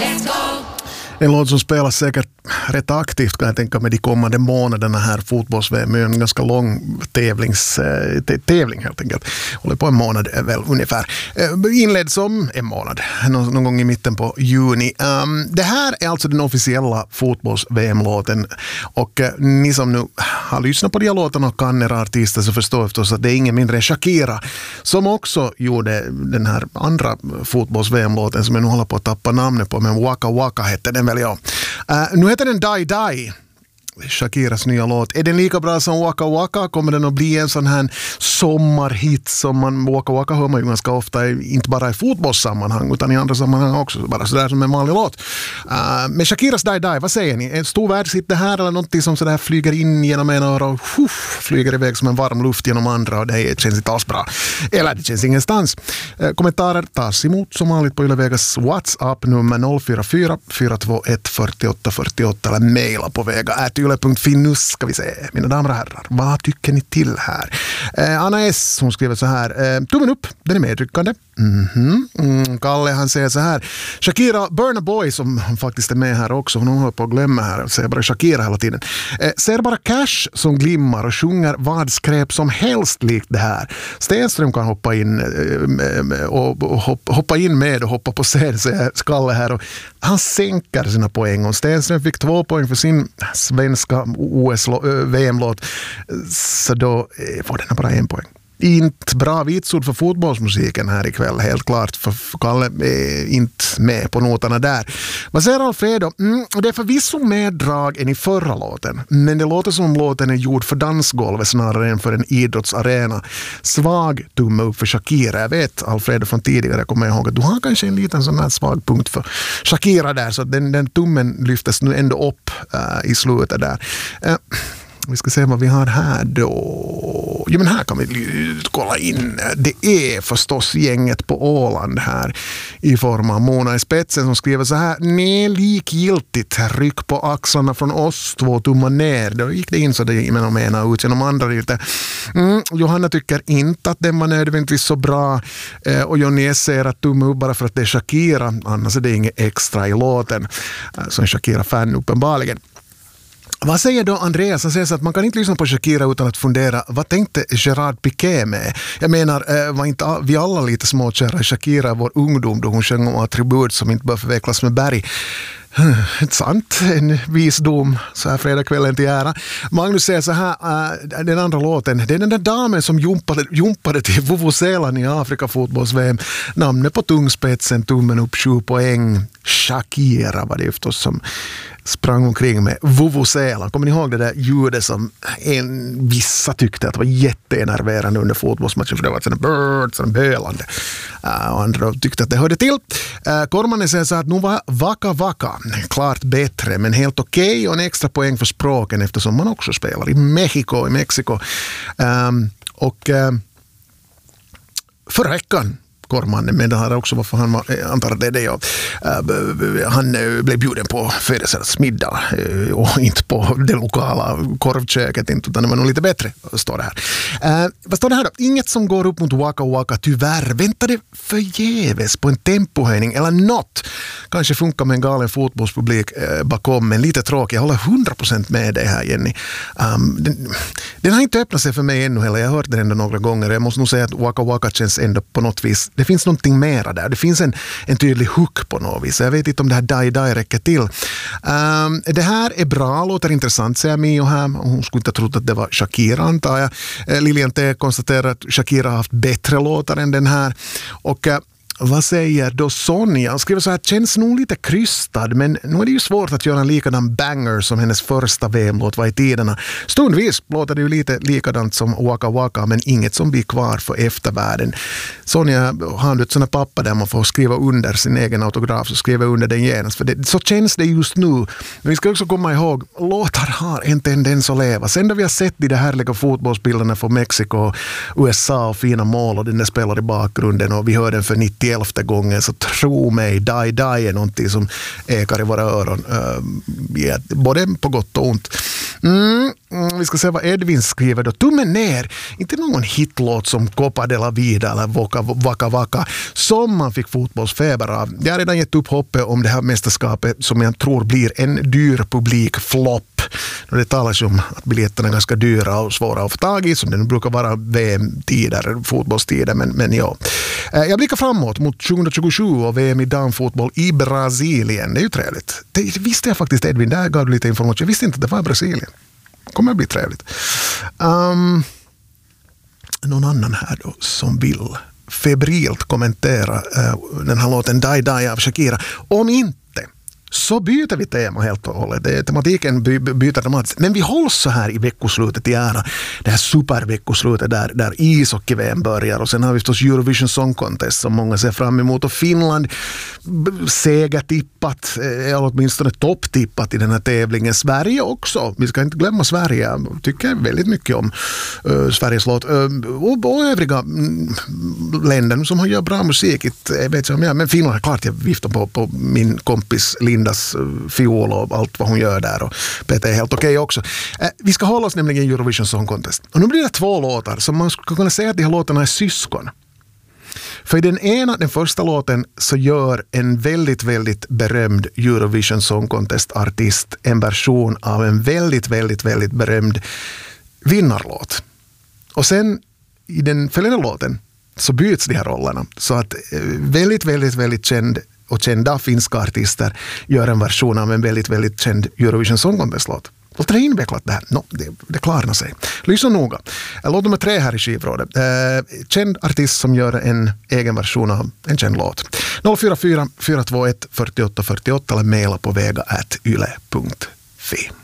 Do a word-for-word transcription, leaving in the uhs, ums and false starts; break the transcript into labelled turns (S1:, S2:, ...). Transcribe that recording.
S1: En låt som spelas säkert rätt aktivt kan jag tänka med de kommande månaderna här. Fotbolls-V M är en ganska lång tävlings, äh, tävling helt enkelt. Håller på en månad väl ungefär. Äh, inleds om en månad, någon, någon gång i mitten på juni. Um, det här är alltså den officiella fotbolls-V M-låten. Och äh, ni som nu har lyssnat på de här låtarna och kan era artister så förstår förstås att det är ingen mindre än Shakira som också gjorde den här andra fotbolls-V M-låten som jag nu håller på att tappa namnet på, men Waka Waka hette den väl. Ja. Uh, nu heter den Die Die, Shakiras nya låt. Är den lika bra som Waka Waka? Kommer den att bli en sån här sommarhit som man, Waka Waka hör man ju ganska ofta, inte bara i fotbollssammanhang utan i andra sammanhang också, bara sådär som en vanlig låt. Uh, men Shakiras Die Die, vad säger ni? En stor världshit det här eller någonting som sådär flyger in genom en öra och huff, flyger iväg som en varm luft genom andra och det känns inte alls bra. Eller det känns ingenstans. Uh, kommentarer tas emot som vanligt på Yle Vegas WhatsApp nummer noll fyra fyra fyra två ett fyra åtta fyra åtta eller mejla på Vega at yle punkt fi. Nu ska vi se, mina damer och herrar, vad tycker ni till här? Eh, Anna S, hon skriver så här, eh, tummen upp, den är medryckande. Mm-hmm. Mm, Kalle, han säger så här, Shakira, Burna Boy, som faktiskt är med här också, hon håller på att glömma här, säger bara Shakira hela tiden. Eh, ser bara Cash som glimmar och sjunger vad skräp som helst likt det här. Stenström kan hoppa in eh, och, och hoppa, hoppa in med och hoppa på scen, säger Kalle här, och han sänker sina poäng och Stenström fick två poäng för sin svenska O S-V M-låt, så då får den bara en poäng. Inte bra vitsord för fotbollsmusiken här ikväll, helt klart, för Kalle är inte med på noterna där. Vad säger Alfredo? Mm, det är förvisso mer drag än i förra låten, men det låter som låten är gjord för dansgolvet snarare än för en idrottsarena. Svag tumme upp för Shakira. Jag vet, Alfredo, från tidigare kommer jag ihåg att du har kanske en liten sån här svag punkt för Shakira där, så den, den tummen lyftes nu ändå upp uh, i slutet där. Uh, Vi ska se vad vi har här då. Ja, men här kan vi kolla in. Det är förstås gänget på Åland här i form av Mona i spetsen som skriver så här: nej, likgiltigt, ryck på axlarna från oss, två tummar ner. Då gick det in så det genom ena ut genom andra lite. Mm, Johanna tycker inte att den var nödvändigtvis så bra eh, och Johnny S säger att tumme upp bara för att det är Shakira, annars är det inget extra i låten. Eh, så en Shakira-fan uppenbarligen. Vad säger då Andreas? Han säger så att man kan inte lyssna på Shakira utan att fundera, vad tänkte Gerard Piqué med? Jag menar, var inte vi alla lite småkära Shakira, vår ungdom, då hon sjöng om attribut som inte bör förväxlas med berg? Inte sant, en visdom så här fredagskvällen till ära. Magnus säger så här, äh, den andra låten, det är den där damen som jumpade, jumpade till Vuvuzelan i Afrika fotbolls-V M. Namnet på tungspetsen, tummen upp, sju poäng. Shakira var det förstås som sprang omkring med Vuvuzelan. Kommer ni ihåg det där ljudet som en, vissa tyckte att var jätteenerverande under fotbollsmatchen, för det var ett sådant bird, sådant bölande. Uh, och andra tyckte att det hörde till. Uh, Kormanen säger så att nu var Waka Waka klart bättre, men helt okej okay, och en extra poäng för språken eftersom man också spelar i Mexiko, i Mexiko. Um, och uh, förra veckan Kormannen, men det här också varför han antar att det är det jag, uh, han uh, blev bjuden på födelsedagsmiddag uh, och inte på det lokala korvköket, inte, utan det var nog lite bättre, står det här. Uh, vad står det här då? Inget som går upp mot Waka Waka, tyvärr. Väntade förgäves på en tempohöjning eller något. Kanske funkar med en galen fotbollspublik uh, bakom, men lite tråkigt. Jag håller hundra procent med dig här, Jenny. Um, den, den har inte öppnat sig för mig ännu heller. Jag har hört den ändå några gånger. Jag måste nog säga att Waka Waka känns ändå på något vis. Det finns någonting mera där. Det finns en, en tydlig hook på något vis. Jag vet inte om det här Die Die räcker till. Um, det här är bra, låter intressant, säger Mio här. Hon skulle inte ha trott att det var Shakira, antar jag. Uh, Lilian T konstaterar att Shakira har haft bättre låtar än den här. Och uh, vad säger då Sonja? Han skriver så här, känns nog lite krystad, men nu är det ju svårt att göra en likadan banger som hennes första V M-låt var i tiderna. Stundvis låter det ju lite likadant som Waka Waka, men inget som blir kvar för eftervärlden. Sonja har ett sådana papper där man får skriva under sin egen autograf, så skriva under den genast, för det, så känns det just nu. Men vi ska också komma ihåg, låtar har en tendens att leva. Sen då vi har sett de härliga fotbollsbilderna från Mexiko, U S A och fina mål och den där spelar i bakgrunden och vi hör den för nittio nittioelfte gången, så tro mig, Die Die är någonting som ekar i våra öron. Uh, både på gott och ont. Mm, vi ska se vad Edvin skriver då. Tummen ner. Inte någon hitlåt som Copa de la Vida eller Waka Waka Waka som man fick fotbollsfeber av. Jag har redan gett upp hoppet om det här mästerskapet som jag tror blir en dyr publikflopp. Det talas ju om att biljetterna är ganska dyra och svåra att få tag i, som det brukar vara V M-tider, fotbollstider, men, men ja. Jag blickar framåt mot tjugohundratjugosju och V M i damfotboll i Brasilien. Det är ju trevligt. Det visste jag faktiskt, Edvin, där gav du lite information. Jag visste inte att det var Brasilien. Det kommer att bli trevligt. Um, någon annan här då som vill febrilt kommentera uh, den här låten Die Die av Shakira. Om inte, så byter vi tema helt och hållet. Det, tematiken by, byter dramatiskt. Men vi hålls så här i veckoslutet i ära. Det här superveckoslutet där, där ishockey-V M börjar. Och sen har vi förstås Eurovision Song Contest som många ser fram emot. Och Finland segertippat, eller åtminstone topptippat i den här tävlingen. Sverige också. Vi ska inte glömma Sverige. Jag tycker väldigt mycket om uh, Sveriges låt. Uh, och, och övriga mm, länder som har gjort bra musik. Jag vet inte om jag, men Finland, klart jag viftar på, på min kompis Linda fiol och allt vad hon gör där, och Peter är helt okej okay också. Eh, vi ska hålla oss nämligen i Eurovision Song Contest. Och nu blir det två låtar som man skulle kunna säga att de här låtarna är syskon. För i den ena, den första låten, så gör en väldigt, väldigt berömd Eurovision Song Contest-artist en version av en väldigt, väldigt, väldigt berömd vinnarlåt. Och sen i den följande låten så byts de här rollerna. Så att väldigt, väldigt, väldigt känd och kända finska artister gör en version av en väldigt, väldigt känd Eurovision Song Contest-låt. Låter det invecklat det här? No, det, det klarar sig. Lyssna noga. Låt nummer tre här i skivrådet. Eh, känd artist som gör en egen version av en känd låt. noll fyra fyra fyra två ett fyrtioåtta fyrtioåtta eller mejla på vega at yle punkt fi.